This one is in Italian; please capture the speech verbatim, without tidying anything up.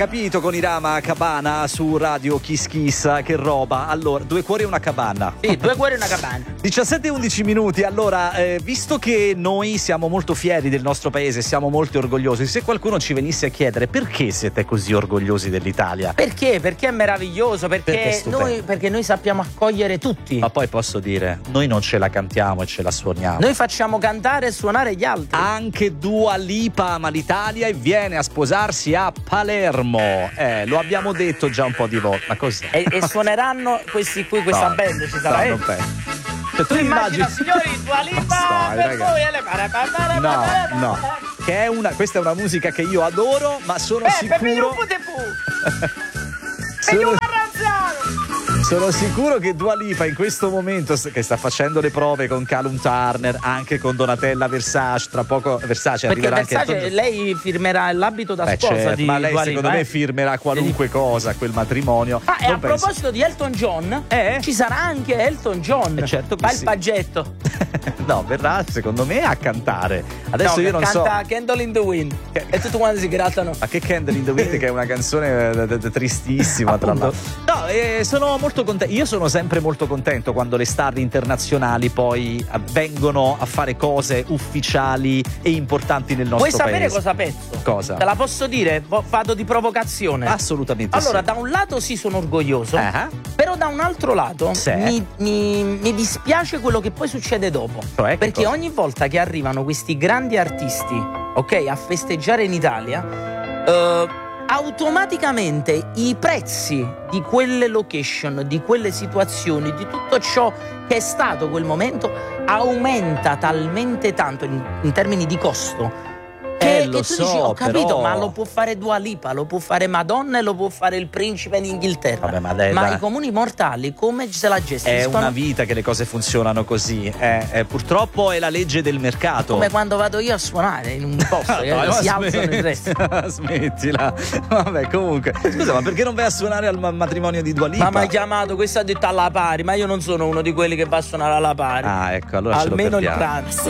capito con Irama Cabana su Radio Kiss Kiss, che roba. Allora, due cuori e una cabana. Sì, due cuori e una cabana. diciassette e undici minuti. Allora, eh, visto che noi siamo molto fieri del nostro paese, siamo molto orgogliosi, se qualcuno ci venisse a chiedere perché siete così orgogliosi dell'Italia? Perché? Perché è meraviglioso, perché, Perché è noi, perché noi sappiamo accogliere tutti. Ma poi posso dire, noi non ce la cantiamo e ce la suoniamo. Noi facciamo cantare e suonare gli altri. Anche Dua Lipa ama l'Italia e viene a sposarsi a Palermo. Eh, lo abbiamo detto già un po' di volte. Ma cos'è? E, e suoneranno questi qui, questa No, band ci sarà. no, eh? non penso. Cioè, tu Immagina, immagini... signori, Dua Lipa Stai, per ragazzi. voi. eh, le- No, no. Che è una, questa è una musica che io adoro, ma sono Eh, per me sicuro. non pute fu. E sono, io marranziano. sono sicuro che Dua Lipa in questo momento, che sta facendo le prove con Callum Turner, anche con Donatella Versace, tra poco Versace Perché arriverà Versace, anche lei firmerà l'abito da Beh, sposa certo, di ma lei Dua secondo Lipa, me eh. firmerà qualunque cosa a quel matrimonio. Ah, e Non a penso- proposito di Elton John, Eh? ci sarà anche Elton John. Eh, certo che Fa sì. il paggetto. No, verrà secondo me a cantare. Adesso No, io che non so. canta Candle in the Wind. E tutti quanti si grattano. Ma che Candle in the Wind, che è una canzone eh, d- d- tristissima, tra Appunto. l'altro. No, eh, sono molto contento. Io sono sempre molto contento quando le star internazionali poi eh, vengono a fare cose ufficiali e importanti nel nostro Vuoi sapere paese. cosa penso? Cosa? Te la posso dire? Vo- Vado di provocazione. Assolutamente Allora, sì. da un lato sì, sono orgoglioso, Ah, però da un altro lato Sì. mi, mi- mi dispiace quello che poi succede dopo. Cioè, che Perché cosa? ogni volta che arrivano questi grandi artisti, ok, a festeggiare in Italia, eh, automaticamente i prezzi di quelle location, di quelle situazioni, di tutto ciò che è stato quel momento, aumenta talmente tanto in, in termini di costo. Eh, Che, lo che tu so, dici, ho capito, però- ma lo può fare Dua Lipa, lo può fare Madonna e lo può fare il principe in Inghilterra. Vabbè, ma dai, dai. i comuni mortali come se la È gestiscono? una vita che le cose funzionano così. Eh, eh, purtroppo è la legge del mercato. Come quando vado io a suonare in un posto che Dai, ma si alzano il resto. smetti- Smettila. Vabbè, comunque. Scusa, ma perché non vai a suonare al ma- matrimonio di Dua Lipa? Ma mi ha chiamato, questo ha detto alla pari, ma io non sono uno di quelli che va a suonare alla pari. Ah, ecco, allora ce lo Almeno il perdiamo. pranzo.